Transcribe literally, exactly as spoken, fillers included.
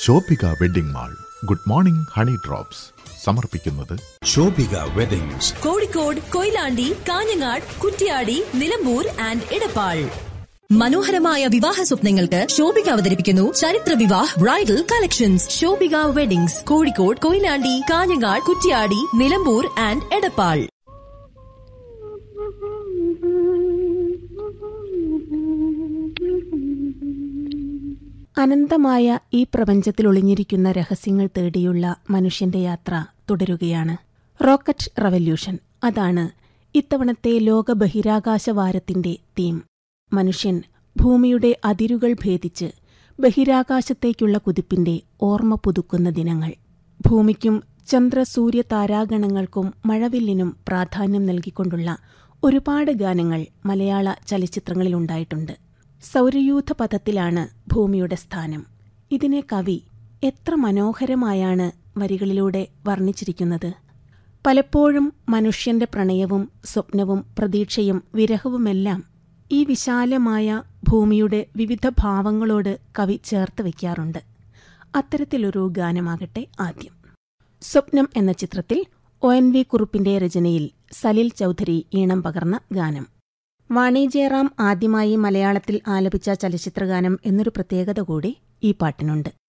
Shobhika wedding mall good morning honey drops സമർപ്പിക്കുന്നത് Shobhika weddings, Kozhikode, Koyilandy, Kanhangad, Kuttiadi, Nilambur and Edappal. മനോഹരമായ വിവാഹ സ്വപ്നങ്ങൾക്ക് ശോഭിക അവതരിപ്പിക്കുന്നു ചരിത്ര Vivah bridal collections. Shobhika weddings, Kozhikode, Koyilandy, Kanhangad, Kuttiadi, Nilambur and Edappal. അനന്തമായ ഈ പ്രപഞ്ചത്തിൽ ഒളിഞ്ഞിരിക്കുന്ന രഹസ്യങ്ങൾ തേടിയുള്ള മനുഷ്യന്റെ യാത്ര തുടരുകയാണ്. റോക്കറ്റ് റവല്യൂഷൻ, അതാണ് ഇത്തവണത്തെ ലോക ബഹിരാകാശ വാരത്തിന്റെ തീം. മനുഷ്യൻ ഭൂമിയുടെ അതിരുകൾ ഭേദിച്ച് ബഹിരാകാശത്തേക്കുള്ള കുതിപ്പിന്റെ ഓർമ്മ പുതുക്കുന്ന ദിനങ്ങൾ. ഭൂമിക്കും ചന്ദ്രസൂര്യ താരാഗണങ്ങൾക്കും മഴവില്ലിനും പ്രാധാന്യം നൽകിക്കൊണ്ടുള്ള ഒരുപാട് ഗാനങ്ങൾ മലയാള ചലച്ചിത്രങ്ങളിലുണ്ടായിട്ടുണ്ട്. സൗരയൂഥ പഥത്തിലാണ് ഭൂമിയുടെ സ്ഥാനം. ഇതിനെ കവി എത്ര മനോഹരമായാണ് വരികളിലൂടെ വർണ്ണിച്ചിരിക്കുന്നത്. പലപ്പോഴും മനുഷ്യന്റെ പ്രണയവും സ്വപ്നവും പ്രതീക്ഷയും വിരഹവുമെല്ലാം ഈ വിശാലമായ ഭൂമിയുടെ വിവിധ ഭാവങ്ങളോട് കവി ചേർത്ത് വയ്ക്കാറുണ്ട്. അത്തരത്തിലൊരു ഗാനമാകട്ടെ ആദ്യം. സ്വപ്നം എന്ന ചിത്രത്തിൽ ഒ എൻ വി കുറുപ്പിന്റെ രചനയിൽ സലിൽ ചൗധരി ഈണം പകർന്ന ഗാനം. വാണി ജയറാം ആദ്യമായി മലയാളത്തിൽ ആലപിച്ച ചലച്ചിത്രഗാനം എന്നൊരു പ്രത്യേകത കൂടി ഈ പാട്ടിനുണ്ട്.